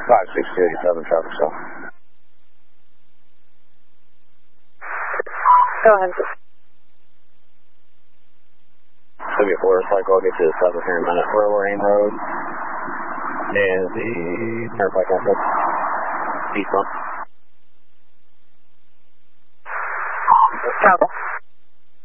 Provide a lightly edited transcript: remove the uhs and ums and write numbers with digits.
5687 traffic stop. Go ahead. 74 cycle, I'll get you to 7 here in a minute. Where we're in road is the Turnpike exit. Eastbound. Travel.